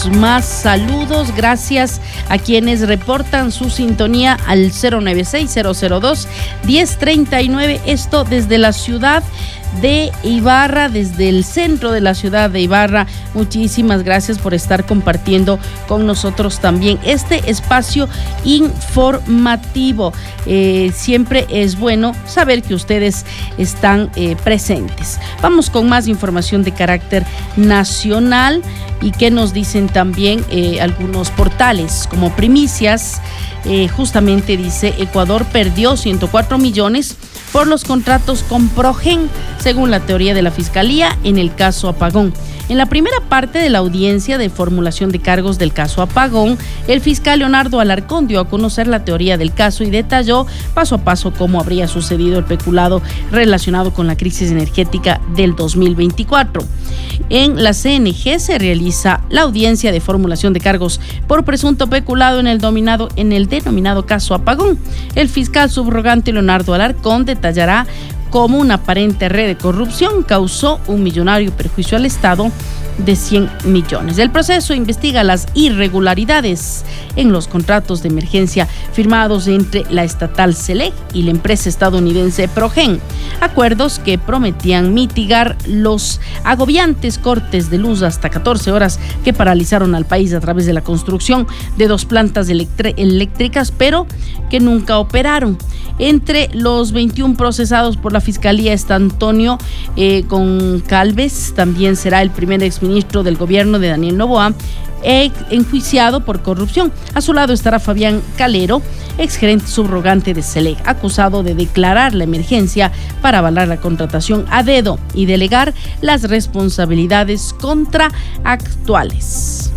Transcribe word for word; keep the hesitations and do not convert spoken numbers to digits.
tenemos más saludos. Gracias a quienes reportan su sintonía al cero nueve seis, cero cero dos, uno cero tres nueve. Esto desde la ciudad de Ibarra, desde el centro de la ciudad de Ibarra. Muchísimas gracias por estar compartiendo con nosotros también este espacio informativo. Eh, siempre es bueno saber que ustedes están eh, presentes. Vamos con más información de carácter nacional y que nos dicen también eh, algunos portales como primicias. Eh, justamente dice: Ecuador perdió ciento cuatro millones por los contratos con Progen, según la teoría de la Fiscalía en el caso Apagón. En la primera parte de la audiencia de formulación de cargos del caso Apagón, el fiscal Leonardo Alarcón dio a conocer la teoría del caso y detalló paso a paso cómo habría sucedido el peculado relacionado con la crisis energética del dos mil veinticuatro. En la C N G se realiza la audiencia de formulación de cargos por presunto peculado en el, dominado, en el denominado caso Apagón. El fiscal subrogante Leonardo Alarcón detallará cómo una aparente red de corrupción causó un millonario perjuicio al Estado de cien millones. El proceso investiga las irregularidades en los contratos de emergencia firmados entre la estatal Selec y la empresa estadounidense Progen, acuerdos que prometían mitigar los agobiantes cortes de luz hasta catorce horas que paralizaron al país a través de la construcción de dos plantas electri- eléctricas, pero que nunca operaron. Entre los veintiún procesados por la Fiscalía está Antonio eh, Goncalves, también será el primer exministro del gobierno de Daniel Noboa, enjuiciado por corrupción. A su lado estará Fabián Calero, exgerente subrogante de Selec, acusado de declarar la emergencia para avalar la contratación a dedo y delegar las responsabilidades contractuales.